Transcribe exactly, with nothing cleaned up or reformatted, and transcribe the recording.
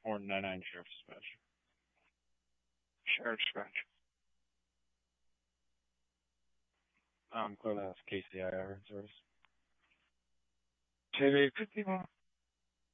Or ninety-nine Sheriff Dispatch. Sheriff Dispatch. Um, clearly that's K C I R service. T V fifty-one.